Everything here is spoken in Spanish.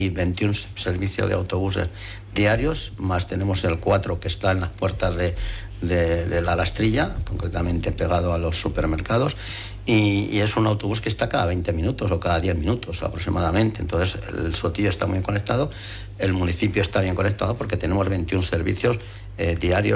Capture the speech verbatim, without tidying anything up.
y veintiún servicios de autobuses diarios, más tenemos el cuatro que está en las puertas de, de, de la Lastrilla, concretamente pegado a los supermercados, y, y es un autobús que está cada veinte minutos o cada diez minutos aproximadamente. Entonces el Sotillo está muy conectado, el municipio está bien conectado porque tenemos veintiún servicios eh, diarios